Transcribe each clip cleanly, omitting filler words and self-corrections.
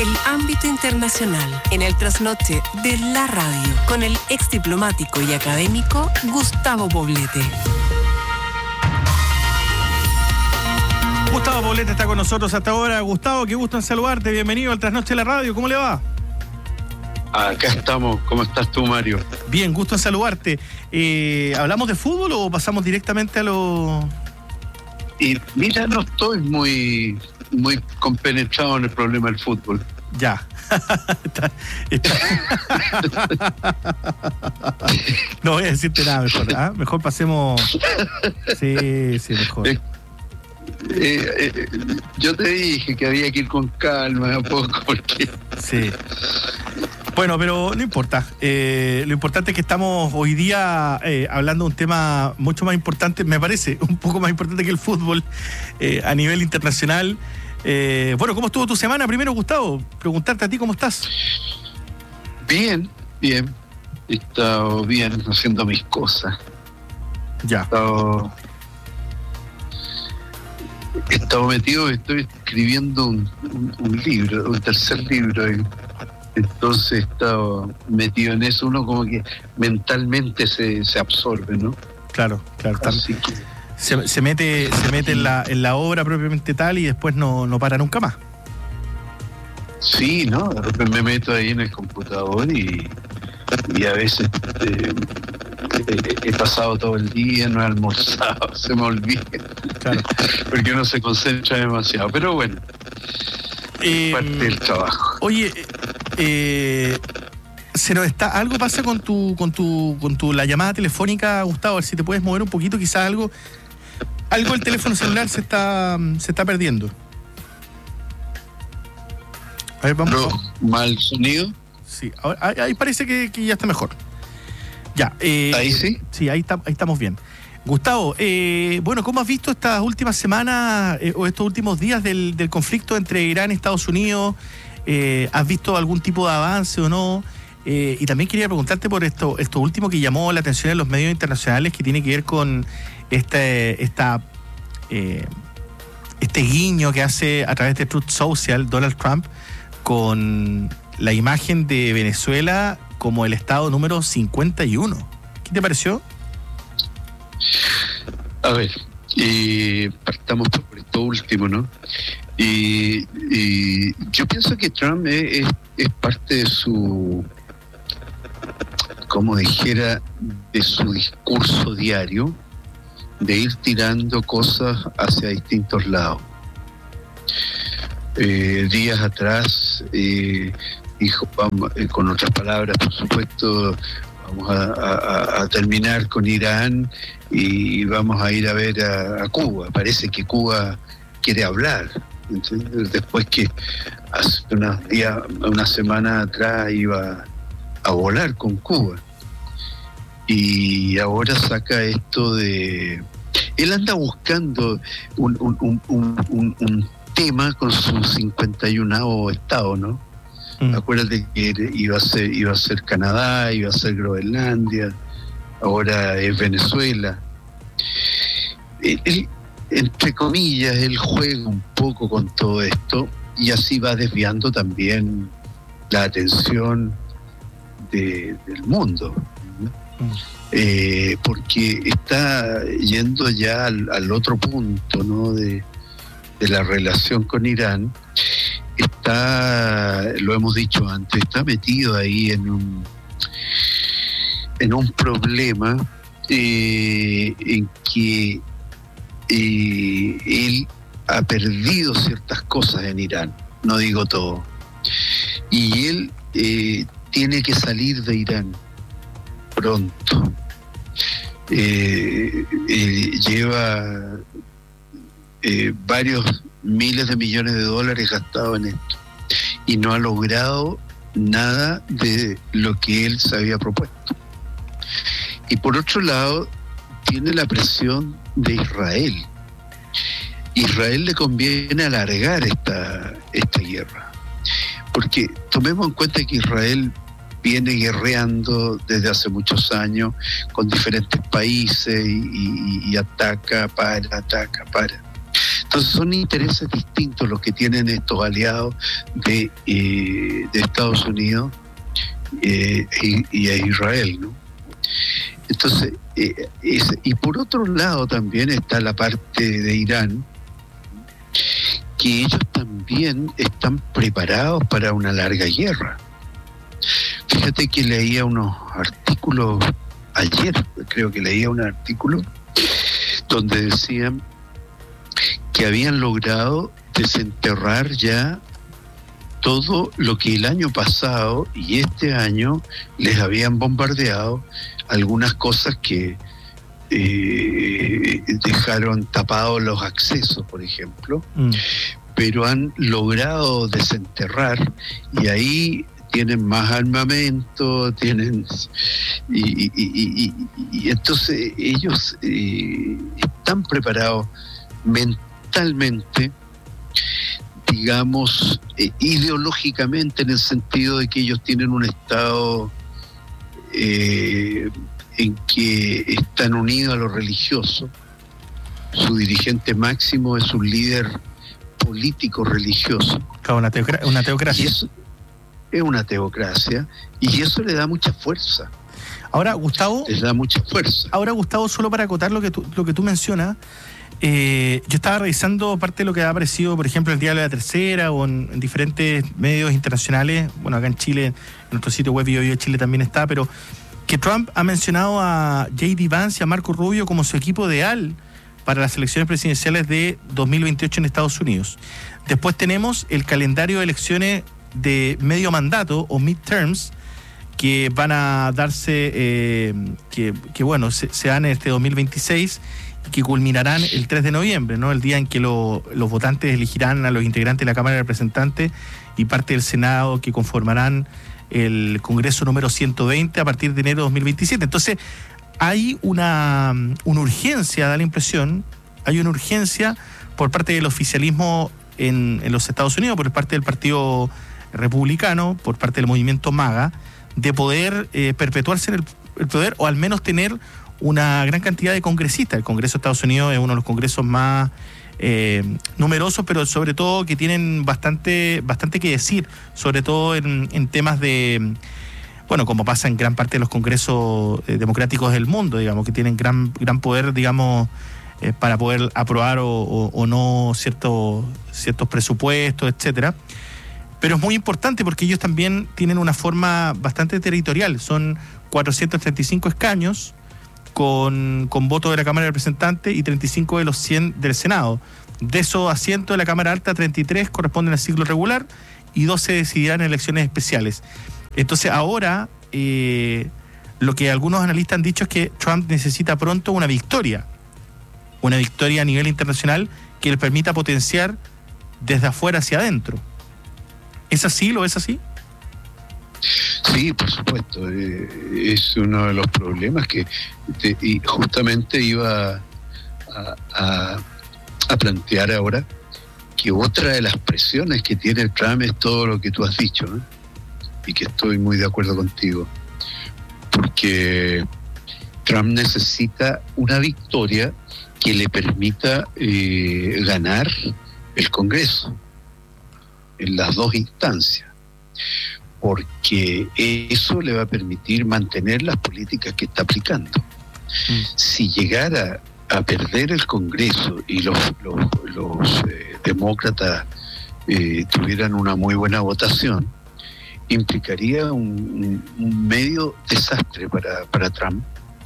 el ámbito internacional en el trasnoche de la radio con el ex diplomático y académico Gustavo Poblete. Gustavo Poblete está con nosotros hasta ahora. Gustavo, qué gusto en saludarte. Bienvenido al Trasnoche de la Radio. ¿Cómo le va? Acá estamos. ¿Cómo estás tú, Mario? Bien, gusto en saludarte. ¿Hablamos de fútbol o pasamos directamente a lo...? Y mira, no estoy muy compenetrado en el problema del fútbol. Ya. No voy a decirte nada mejor. ¿Ah? Mejor pasemos... Sí, mejor. Yo te dije que había que ir con calma un poco porque... Sí. Bueno, pero no importa. Lo importante es que estamos hoy día hablando de un tema mucho más importante, me parece, un poco más importante que el fútbol a nivel internacional. Bueno, ¿cómo estuvo tu semana? Primero, Gustavo, preguntarte a ti cómo estás. Bien. He estado bien haciendo mis cosas. Ya. He estado metido, estoy escribiendo un libro, un tercer libro. Entonces he estado metido en eso, uno como que mentalmente se absorbe, ¿no? Claro. Así que se mete en la obra propiamente tal y después no para nunca más. Sí, ¿no? De repente me meto ahí en el computador y a veces he pasado todo el día, no he almorzado, se me olvida. Claro. Porque uno se concentra demasiado, pero bueno. Parte del trabajo. Oye, se nos está, algo pasa con tu la llamada telefónica, Gustavo, a ver si te puedes mover un poquito, quizás algo el teléfono celular se está perdiendo. A ver, vamos. ¿No? ¿Mal sonido? Sí, ahí parece que ya está mejor. Ya. ¿Ahí sí? Sí, ahí estamos bien. Gustavo, bueno, ¿cómo has visto estas últimas semanas o estos últimos días del conflicto entre Irán y Estados Unidos? ¿Has visto algún tipo de avance o no? Y también quería preguntarte por esto último que llamó la atención en los medios internacionales, que tiene que ver con este guiño que hace a través de Truth Social Donald Trump con la imagen de Venezuela como el estado número 51. ¿Qué te pareció? A ver, partamos por esto último, ¿no? Y yo pienso que Trump es parte de su, como dijera, de su discurso diario, de ir tirando cosas hacia distintos lados. Días atrás dijo, vamos, con otras palabras, por supuesto, vamos a terminar con Irán y vamos a ir a ver a Cuba. Parece que Cuba quiere hablar, ¿entiendes? Después que hace una semana atrás iba a volar con Cuba. Y ahora saca esto de... Él anda buscando un tema con su 51º estado, ¿no? Acuérdate que iba a ser Canadá, iba a ser Groenlandia, ahora es Venezuela. Él, entre comillas, él juega un poco con todo esto y así va desviando también la atención del mundo, ¿no? Porque está yendo ya al otro punto, ¿no? de la relación con Irán. Lo hemos dicho antes, está metido ahí en un problema en que él ha perdido ciertas cosas en Irán, no digo todo, y él tiene que salir de Irán pronto. Lleva varios miles de millones de dólares gastados en esto y no ha logrado nada de lo que él se había propuesto. Y por otro lado tiene la presión de Israel. Israel le conviene alargar esta guerra, porque tomemos en cuenta que Israel viene guerreando desde hace muchos años con diferentes países y ataca, para. Entonces son intereses distintos los que tienen estos aliados de Estados Unidos y a Israel, ¿no? Entonces, y por otro lado también está la parte de Irán, que ellos también están preparados para una larga guerra. Fíjate que leía unos artículos ayer, creo que leía un artículo donde decían que habían logrado desenterrar ya todo lo que el año pasado y este año les habían bombardeado, algunas cosas que dejaron tapados los accesos, por ejemplo, pero han logrado desenterrar, y ahí tienen más armamento, tienen y entonces ellos están preparados mentalmente, digamos, ideológicamente, en el sentido de que ellos tienen un estado en que están unidos a lo religioso. Su dirigente máximo es un líder político religioso. Claro, una teocracia. Y eso es una teocracia, y eso le da mucha fuerza. Ahora, Gustavo... Les da mucha fuerza. Ahora, Gustavo, solo para acotar lo que tú mencionas, yo estaba revisando parte de lo que ha aparecido, por ejemplo, en el Diario de la Tercera o en diferentes medios internacionales. Bueno, acá en Chile, en nuestro sitio web Bio Chile también está, pero que Trump ha mencionado a J.D. Vance y a Marco Rubio como su equipo ideal para las elecciones presidenciales de 2028 en Estados Unidos. Después tenemos el calendario de elecciones de medio mandato o midterms que van a darse, que bueno, se dan en este 2026 y que culminarán el 3 de noviembre, ¿no? El día en que los votantes elegirán a los integrantes de la Cámara de Representantes y parte del Senado, que conformarán el Congreso número 120 a partir de enero de 2027. Entonces, hay una urgencia, da la impresión, hay una urgencia por parte del oficialismo en los Estados Unidos, por parte del Partido Republicano, por parte del movimiento MAGA, de poder perpetuarse en el poder, o al menos tener una gran cantidad de congresistas. El Congreso de Estados Unidos es uno de los congresos más numerosos, pero sobre todo que tienen bastante que decir, sobre todo en temas de, bueno, como pasa en gran parte de los congresos democráticos del mundo, digamos, que tienen gran poder, digamos, para poder aprobar o no ciertos presupuestos, etcétera. Pero es muy importante porque ellos también tienen una forma bastante territorial. Son 435 escaños con votos de la Cámara de Representantes y 35 de los 100 del Senado. De esos asientos de la Cámara Alta, 33 corresponden al ciclo regular y 12 decidirán en elecciones especiales. Entonces ahora lo que algunos analistas han dicho es que Trump necesita pronto una victoria a nivel internacional que le permita potenciar desde afuera hacia adentro. ¿Es así? ¿Lo es así? Sí, por supuesto. Es uno de los problemas que y justamente iba a plantear ahora, que otra de las presiones que tiene Trump es todo lo que tú has dicho, ¿no? Y que estoy muy de acuerdo contigo, porque Trump necesita una victoria que le permita ganar el Congreso en las dos instancias, porque eso le va a permitir mantener las políticas que está aplicando. Si llegara a perder el Congreso y los demócratas tuvieran una muy buena votación, implicaría un medio desastre para Trump,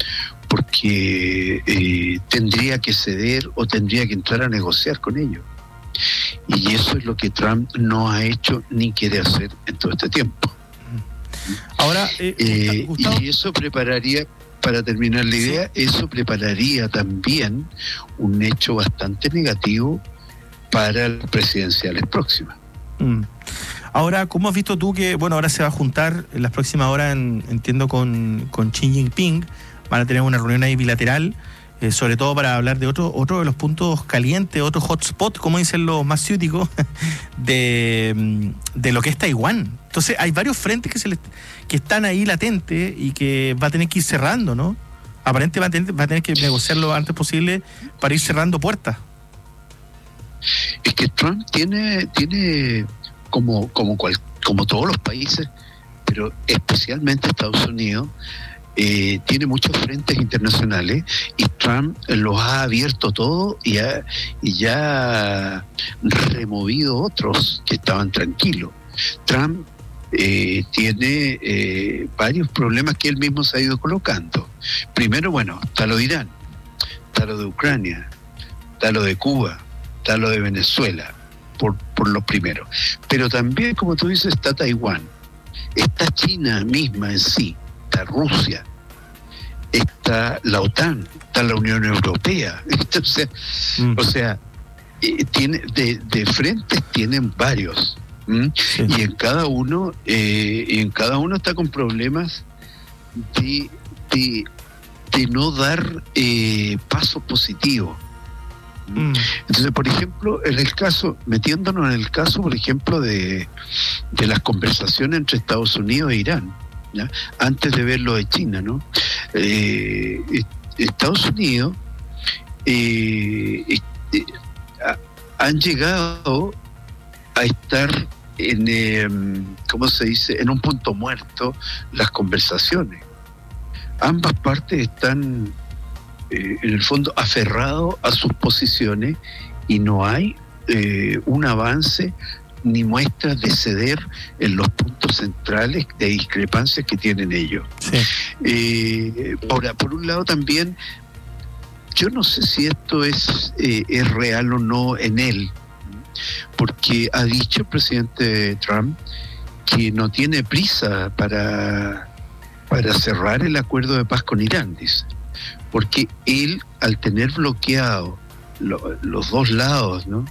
porque tendría que ceder o tendría que entrar a negociar con ellos. Y eso es lo que Trump no ha hecho ni quiere hacer en todo este tiempo. Ahora, Gustavo, y eso prepararía, para terminar la idea, eso prepararía también un hecho bastante negativo para las presidenciales próximas. Ahora, ¿cómo has visto tú que, bueno, ahora se va a juntar en las próximas horas, entiendo, con Xi Jinping? Van a tener una reunión ahí bilateral, sobre todo para hablar de otro de los puntos calientes, otro hotspot, como dicen los más ciúticos, de lo que es Taiwán. Entonces hay varios frentes que están ahí latentes y que va a tener que ir cerrando, ¿no? Aparentemente va a tener que negociar lo antes posible para ir cerrando puertas. Trump tiene como todos los países, pero especialmente Estados Unidos, tiene muchos frentes internacionales, y Trump los ha abierto todo y ya ha removido otros que estaban tranquilos. Trump tiene varios problemas que él mismo se ha ido colocando. Primero, bueno, está lo de Irán, está lo de Ucrania, está lo de Cuba, está lo de Venezuela, por lo primero. Pero también, como tú dices, está Taiwán, está China misma en sí, está Rusia, está la OTAN, está la Unión Europea. Entonces, o sea, tiene de frentes tienen varios. Sí. Y en cada uno está con problemas de no dar pasos positivos. Entonces, por ejemplo, metiéndonos en el caso, por ejemplo, de las conversaciones entre Estados Unidos e Irán, ¿ya? Antes de ver lo de China, ¿no? Estados Unidos han llegado a estar ¿cómo se dice?, en un punto muerto las conversaciones. Ambas partes están en el fondo aferrados a sus posiciones, y no hay un avance ni muestras de ceder en los puntos centrales de discrepancias que tienen ellos. Sí. Por un lado también, yo no sé si esto es real o no en él, porque ha dicho el presidente Trump que no tiene prisa para cerrar el acuerdo de paz con Irán, dice, porque él, al tener bloqueado los dos lados, ¿no?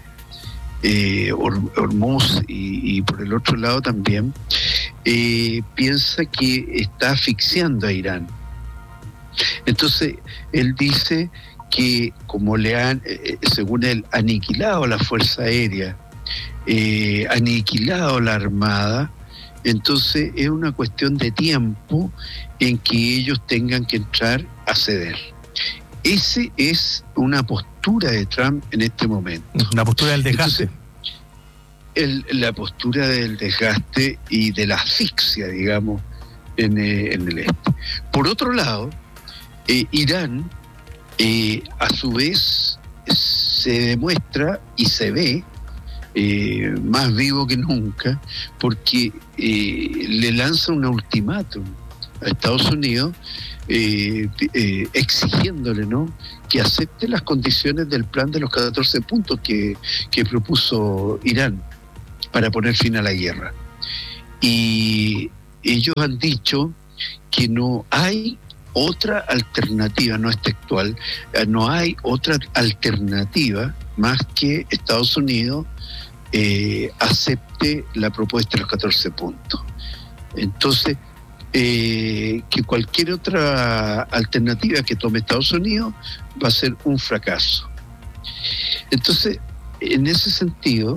Hormuz y por el otro lado también, piensa que está asfixiando a Irán. Entonces él dice que como le han, según él, aniquilado la Fuerza Aérea, aniquilado la Armada, entonces es una cuestión de tiempo en que ellos tengan que entrar a ceder. Esa es una postura de Trump en este momento. La postura del desgaste. Entonces, la postura del desgaste y de la asfixia, digamos, en el este. Por otro lado, Irán, a su vez, se demuestra y se ve más vivo que nunca, porque le lanza un ultimátum a Estados Unidos, exigiéndole, ¿no?, que acepte las condiciones del plan de los 14 puntos que propuso Irán para poner fin a la guerra. Y ellos han dicho que no hay otra alternativa, no es textual, no hay otra alternativa más que Estados Unidos acepte la propuesta de los 14 puntos. Entonces, que cualquier otra alternativa que tome Estados Unidos va a ser un fracaso. Entonces, en ese sentido,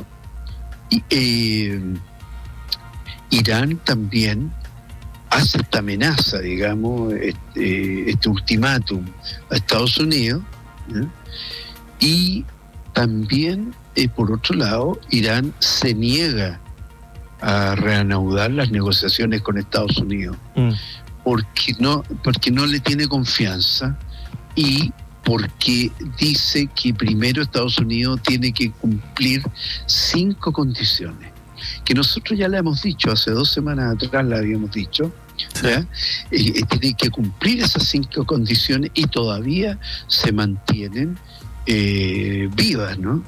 Irán también hace esta amenaza, digamos, este ultimátum a Estados Unidos, ¿eh? Y también, por otro lado, Irán se niega a reanudar las negociaciones con Estados Unidos, porque no le tiene confianza, y porque dice que primero Estados Unidos tiene que cumplir 5 condiciones, que nosotros ya le hemos dicho, hace 2 semanas atrás la habíamos dicho, ¿ya? Tiene que cumplir esas 5 condiciones, y todavía se mantienen vivas, ¿no?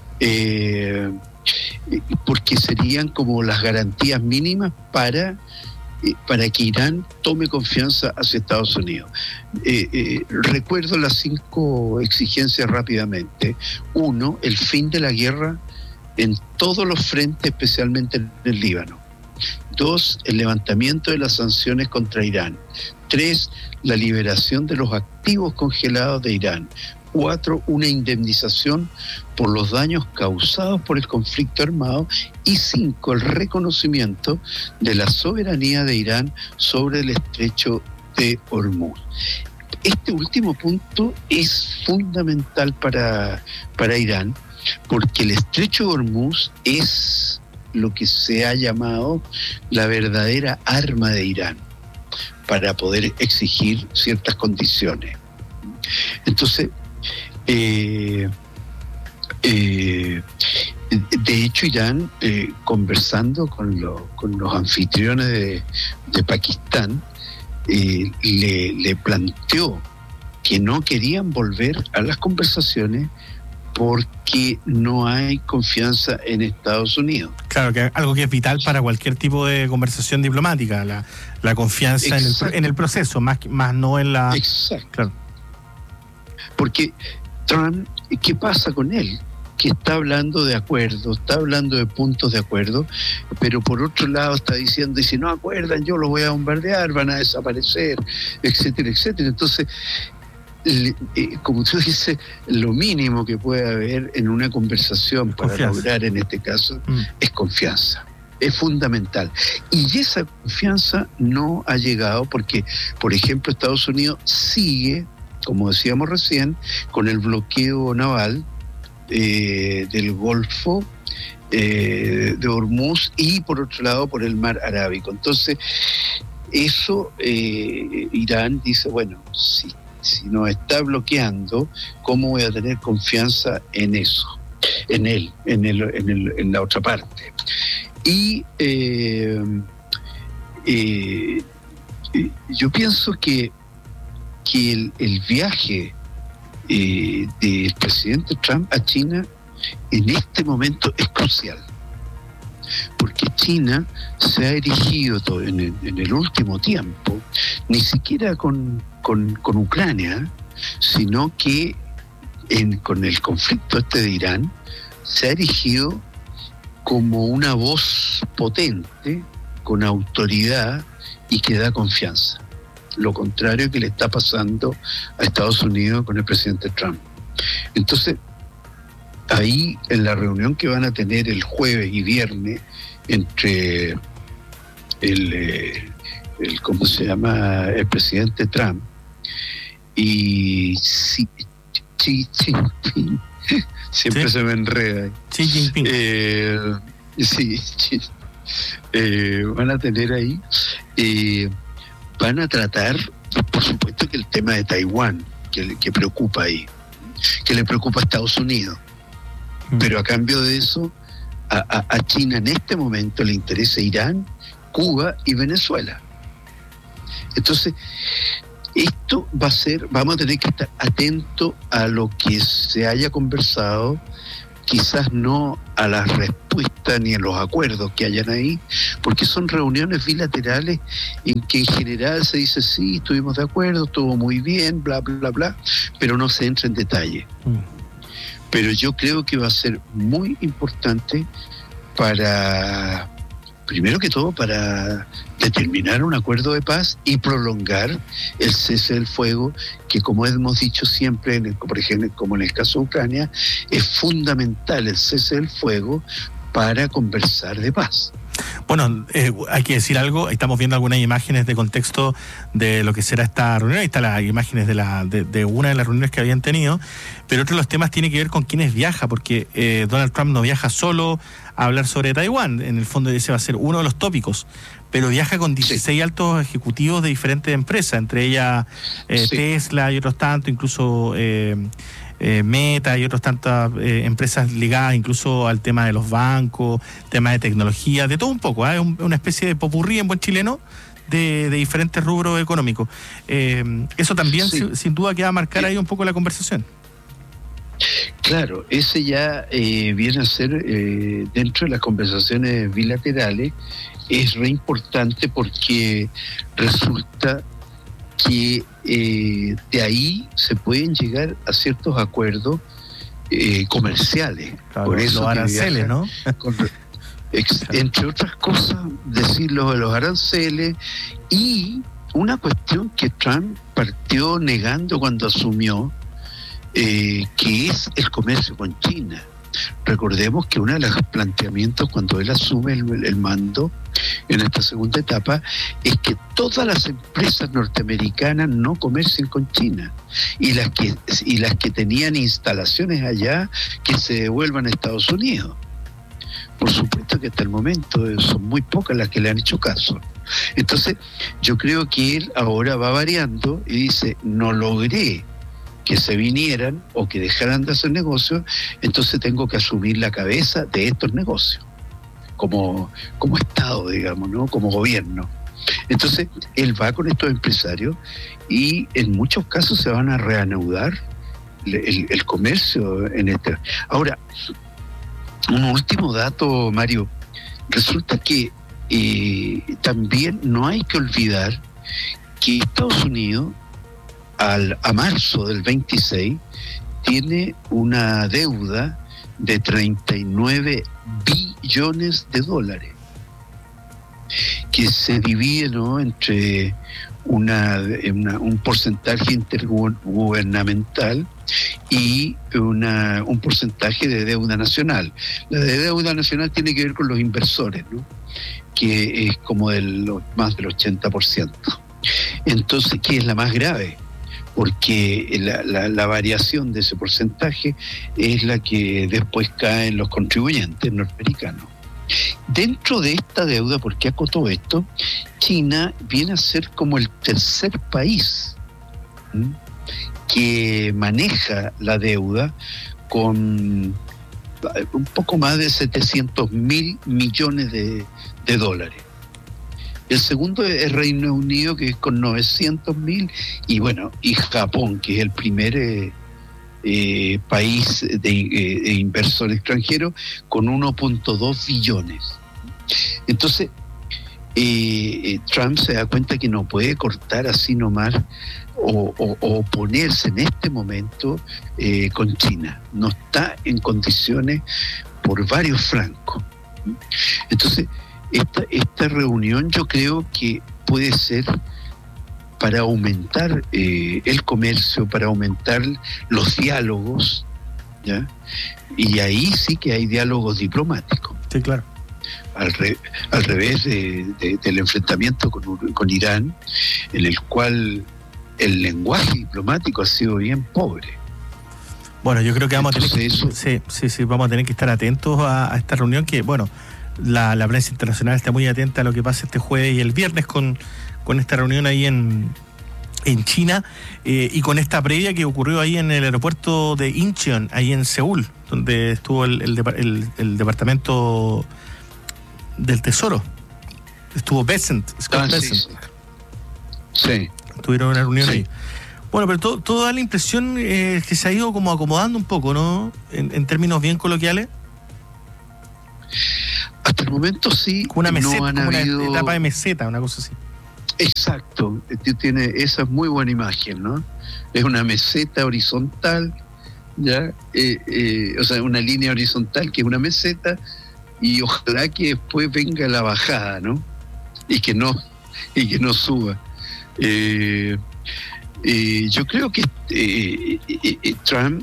Porque serían como las garantías mínimas para que Irán tome confianza hacia Estados Unidos. Recuerdo las 5 exigencias rápidamente. 1, el fin de la guerra en todos los frentes, especialmente en el Líbano. 2, el levantamiento de las sanciones contra Irán. 3, la liberación de los activos congelados de Irán. 4, una indemnización por los daños causados por el conflicto armado. Y 5, el reconocimiento de la soberanía de Irán sobre el estrecho de Hormuz. Este último punto es fundamental para Irán, porque el estrecho de Hormuz es lo que se ha llamado la verdadera arma de Irán para poder exigir ciertas condiciones. Entonces, de hecho, Irán, conversando con los anfitriones de Pakistán, le planteó que no querían volver a las conversaciones porque no hay confianza en Estados Unidos. Claro, que algo que es vital para cualquier tipo de conversación diplomática, la confianza en el proceso, más no en la... Exacto. Claro. Porque Trump, ¿qué pasa con él? Que está hablando de acuerdos, está hablando de puntos de acuerdo, pero por otro lado está diciendo, y si no acuerdan, yo los voy a bombardear, van a desaparecer, etcétera, etcétera. Entonces, como tú dices, lo mínimo que puede haber en una conversación para lograr, en este caso, es confianza. Es fundamental. Y esa confianza no ha llegado porque, por ejemplo, Estados Unidos sigue, como decíamos recién, con el bloqueo naval del Golfo de Hormuz y, por otro lado, por el Mar Arábico. Entonces, eso Irán dice, bueno, si nos está bloqueando, ¿cómo voy a tener confianza en eso? En la otra parte. Y yo pienso que el viaje del presidente Trump a China en este momento es crucial, porque China se ha erigido en el último tiempo, ni siquiera con Ucrania, sino que con el conflicto de Irán, se ha erigido como una voz potente, con autoridad y que da confianza. Lo contrario que le está pasando a Estados Unidos con el presidente Trump. Entonces, ahí en la reunión que van a tener el jueves y viernes entre el presidente Trump y Xi Jinping, siempre se me enreda. Xi Jinping. Van a tener ahí, van a tratar, por supuesto, que el tema de Taiwán, que preocupa ahí, que le preocupa a Estados Unidos. Pero a cambio de eso, a China en este momento le interesa Irán, Cuba y Venezuela. Entonces, esto vamos a tener que estar atentos a lo que se haya conversado, quizás no a las respuestas ni a los acuerdos que hayan ahí, porque son reuniones bilaterales en que en general se dice, sí, estuvimos de acuerdo, estuvo muy bien, bla, bla, bla, pero no se entra en detalle. Pero yo creo que va a ser muy importante primero que todo, para determinar un acuerdo de paz y prolongar el cese del fuego, que como hemos dicho siempre, por ejemplo, como en el caso de Ucrania, es fundamental el cese del fuego para conversar de paz. Bueno, hay que decir algo, estamos viendo algunas imágenes de contexto de lo que será esta reunión, ahí están las imágenes de una de las reuniones que habían tenido, pero otro de los temas tiene que ver con quiénes viaja, porque Donald Trump no viaja solo a hablar sobre Taiwán, en el fondo ese va a ser uno de los tópicos, pero viaja con 16 altos ejecutivos de diferentes empresas, entre ellas Tesla y otros tantos, incluso Meta y otras tantas empresas ligadas incluso al tema de los bancos, temas de tecnología, de todo un poco, es una especie de popurrí en buen chileno de diferentes rubros económicos. Eso también sin duda que va a marcar ahí un poco la conversación. Claro, ese ya viene a ser dentro de las conversaciones bilaterales, es re importante porque resulta que de ahí se pueden llegar a ciertos acuerdos comerciales. Claro, por eso los aranceles, ¿no? Entre otras cosas, decirlo de los aranceles y una cuestión que Trump partió negando cuando asumió, que es el comercio con China. Recordemos que uno de los planteamientos cuando él asume el mando en esta segunda etapa es que todas las empresas norteamericanas no comercien con China y las que tenían instalaciones allá que se devuelvan a Estados Unidos. Por supuesto que hasta el momento son muy pocas las que le han hecho caso. Entonces yo creo que él ahora va variando y dice, no logré que se vinieran o que dejaran de hacer negocios, entonces tengo que asumir la cabeza de estos negocios como Estado, digamos, ¿no? Como gobierno. Entonces él va con estos empresarios y en muchos casos se van a reanudar el comercio en este. Ahora, un último dato, Mario. Resulta que también no hay que olvidar que Estados Unidos a marzo del 26 tiene una deuda de 39 billones de dólares que se divide, ¿no?, entre un porcentaje intergubernamental y un porcentaje de deuda nacional. La de deuda nacional tiene que ver con los inversores, ¿no?, que es como más del 80%. Entonces, ¿qué es la más grave? Porque la variación de ese porcentaje es la que después cae en los contribuyentes norteamericanos. Dentro de esta deuda, ¿por qué acotó esto? China viene a ser como el tercer país que maneja la deuda con un poco más de 700.000 millones de dólares. El segundo es Reino Unido, que es con 900.000, y Japón, que es el primer país de inversor extranjero, con 1.2 billones. Entonces, Trump se da cuenta que no puede cortar así nomás o oponerse en este momento con China. No está en condiciones por varios francos. Entonces, esta reunión yo creo que puede ser para aumentar el comercio, para aumentar los diálogos, ¿ya? Y ahí sí que hay diálogos diplomáticos. Sí, claro. Al revés del enfrentamiento con Irán, en el cual el lenguaje diplomático ha sido bien pobre. Bueno, yo creo que vamos a tener que estar atentos a esta reunión que, bueno, la prensa internacional está muy atenta a lo que pasa este jueves y el viernes con esta reunión ahí en China y con esta previa que ocurrió ahí en el aeropuerto de Incheon, ahí en Seúl, donde estuvo el departamento del Tesoro. Estuvo Bessent, Scott Bessent. Sí. Tuvieron una reunión ahí. Bueno, pero todo da la impresión que se ha ido como acomodando un poco, ¿no? En términos bien coloquiales. Hasta el momento sí. Como una meseta, no han como habido... una etapa de meseta, una cosa así. Exacto. Tiene esa es muy buena imagen, ¿no? Es una meseta horizontal, ¿ya? O sea, una línea horizontal que es una meseta, y ojalá que después venga la bajada, ¿no? Y que no suba. Yo creo que Trump,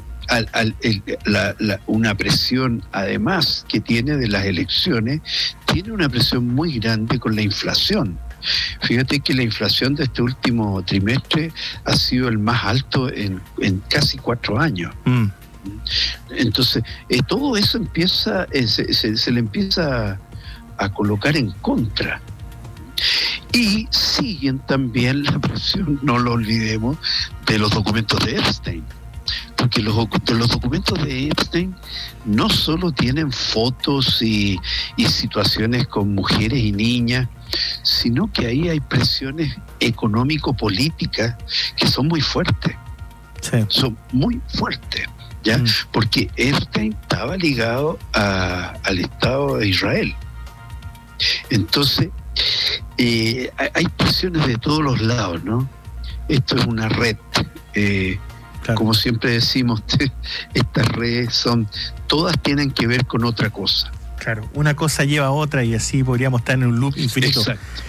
una presión además que tiene de las elecciones, tiene una presión muy grande con la inflación. Fíjate que la inflación de este último trimestre ha sido el más alto en casi 4 años. Entonces, todo eso empieza, se le empieza a colocar en contra. Y siguen también la presión, no lo olvidemos, de los documentos de Epstein. Porque los documentos de Epstein no solo tienen fotos y situaciones con mujeres y niñas, sino que ahí hay presiones económico-políticas que son muy fuertes. Sí. Son muy fuertes, ¿ya? Porque Epstein estaba ligado al Estado de Israel. Entonces, hay presiones de todos los lados, ¿no? Esto es una red. Claro. Como siempre decimos, estas redes todas tienen que ver con otra cosa. Claro, una cosa lleva a otra y así podríamos estar en un loop infinito. Exacto.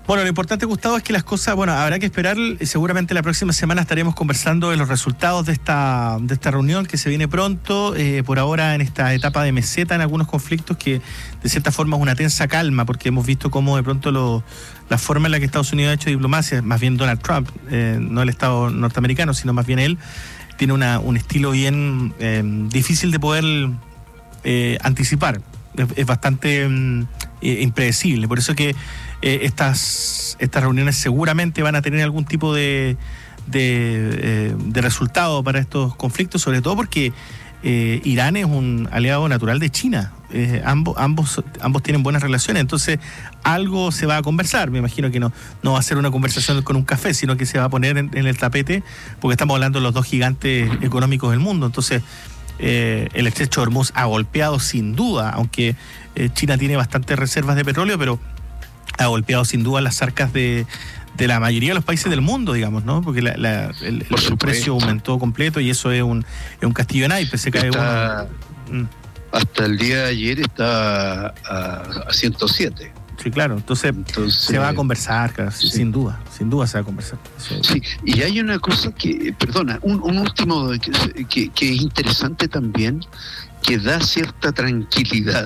Bueno, lo importante, Gustavo, es que las cosas, habrá que esperar. Seguramente la próxima semana estaremos conversando de los resultados de esta reunión que se viene pronto. Por ahora, en esta etapa de meseta en algunos conflictos, que de cierta forma es una tensa calma, porque hemos visto cómo de pronto la forma en la que Estados Unidos ha hecho diplomacia, más bien Donald Trump, no el Estado norteamericano, sino más bien él, tiene un estilo bien difícil de poder anticipar. Es bastante impredecible. Por eso que estas reuniones seguramente van a tener algún tipo de resultado para estos conflictos, sobre todo porque Irán es un aliado natural de China. Ambos tienen buenas relaciones, entonces algo se va a conversar. Me imagino que no va a ser una conversación con un café, sino que se va a poner en el tapete, porque estamos hablando de los dos gigantes económicos del mundo. Entonces el estrecho de Hormuz ha golpeado sin duda, aunque China tiene bastantes reservas de petróleo, pero ha golpeado sin duda las arcas de la mayoría de los países del mundo, digamos, ¿no? Porque el precio aumentó completo y eso es un castillo de naipes, se cae uno. Hasta el día de ayer está a 107. Sí, claro, entonces se va a conversar, claro, sí. sin duda se va a conversar. Sí, y hay una cosa un último que es interesante también, que da cierta tranquilidad.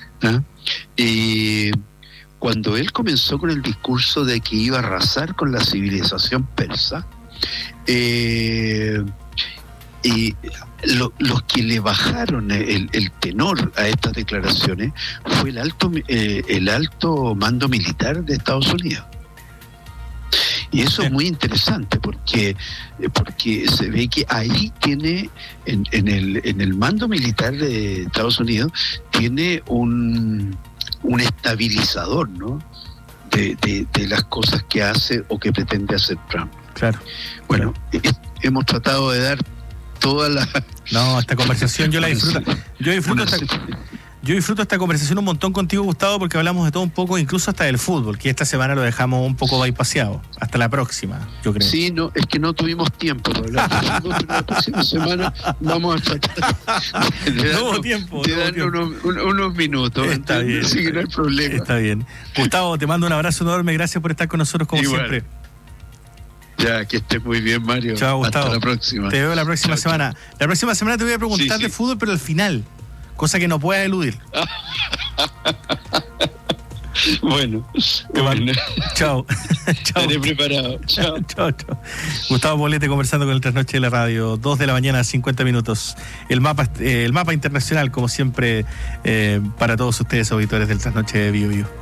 Cuando él comenzó con el discurso de que iba a arrasar con la civilización persa, los que le bajaron el tenor a estas declaraciones fue el alto mando militar de Estados Unidos. Y eso es muy interesante porque se ve que ahí tiene, en el mando militar de Estados Unidos, tiene un estabilizador, ¿no? De las cosas que hace o que pretende hacer Trump. Claro. Bueno, hemos tratado de dar toda la... No, esta conversación yo la disfruto. Yo disfruto esta conversación un montón contigo, Gustavo, porque hablamos de todo un poco, incluso hasta del fútbol, que esta semana lo dejamos un poco bypaseado. Hasta la próxima, yo creo. Sí, no, es que no tuvimos tiempo para hablar de fútbol, pero la próxima semana vamos a tratar de darnos unos minutos. Está bien. Así que no hay problema. Está bien. Gustavo, te mando un abrazo enorme, gracias por estar con nosotros como siempre. Ya, que estés muy bien, Mario. Chao, Gustavo. Hasta la próxima. Te veo la próxima semana. La próxima semana te voy a preguntar de fútbol, pero al final. Cosa que no puedas eludir. Bueno. Chao. Estaré preparado. Chao. Gustavo Poblete conversando con el Trasnoche de la Radio. 2:00 50 minutos. El mapa internacional, como siempre, para todos ustedes, auditores del Trasnoche de Bio Bio.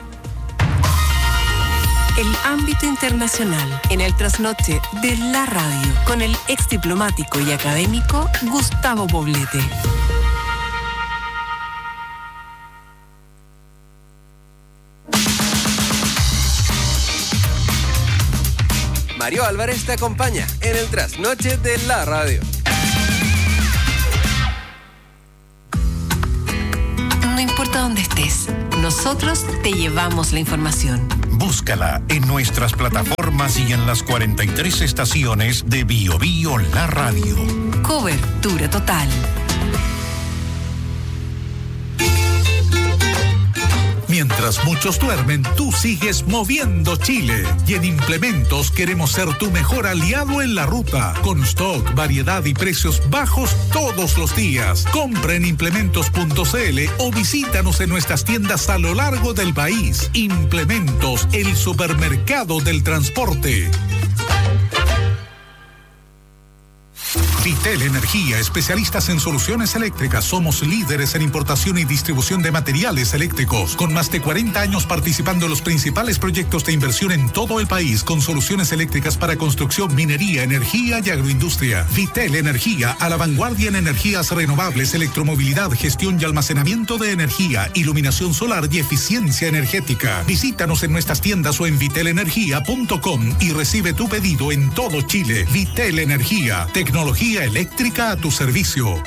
El ámbito internacional en el Trasnoche de la Radio, con el ex diplomático y académico Gustavo Poblete. Mario Álvarez te acompaña en el Trasnoche de la Radio. No importa dónde estés, nosotros te llevamos la información. Búscala en nuestras plataformas y en las 43 estaciones de Bio Bio La Radio. Cobertura total. Mientras muchos duermen, tú sigues moviendo Chile. Y en Implementos queremos ser tu mejor aliado en la ruta. Con stock, variedad y precios bajos todos los días. Compra en implementos.cl o visítanos en nuestras tiendas a lo largo del país. Implementos, el supermercado del transporte. Vitel Energía, especialistas en soluciones eléctricas. Somos líderes en importación y distribución de materiales eléctricos. Con más de 40 años participando en los principales proyectos de inversión en todo el país, con soluciones eléctricas para construcción, minería, energía y agroindustria. Vitel Energía, a la vanguardia en energías renovables, electromovilidad, gestión y almacenamiento de energía, iluminación solar y eficiencia energética. Visítanos en nuestras tiendas o en vitelenergia.com y recibe tu pedido en todo Chile. Vitel Energía, tecnología eléctrica a tu servicio.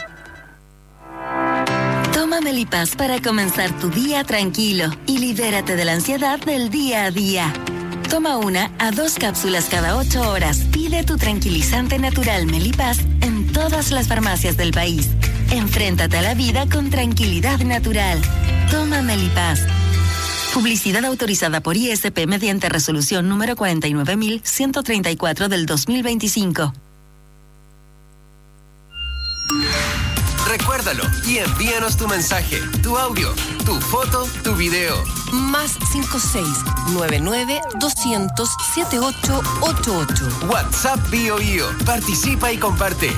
Toma Melipaz para comenzar tu día tranquilo y libérate de la ansiedad del día a día. Toma 1 a 2 cápsulas cada 8 horas. Pide tu tranquilizante natural Melipaz en todas las farmacias del país. Enfréntate a la vida con tranquilidad natural. Toma Melipaz. Publicidad autorizada por ISP mediante resolución número 49.134 del 2025. Recuérdalo y envíanos tu mensaje, tu audio, tu foto, tu video. Más 56-99-200-7888. WhatsApp BioBio. Participa y comparte.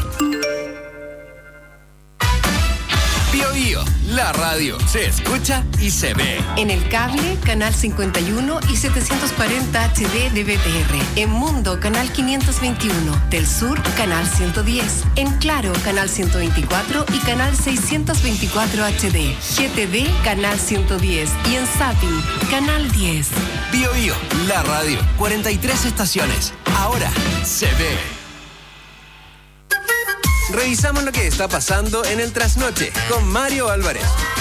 BioBio, la radio se escucha y se ve. En el cable, canal 51 y 740 HD de BTR. En Mundo, canal 521. Del Sur, canal 110. En Claro, canal 124 y canal 624 HD. GTD, canal 110. Y en Zapping, canal 10. BioBio, la radio. 43 estaciones. Ahora se ve. Revisamos lo que está pasando en el trasnoche con Mario Álvarez.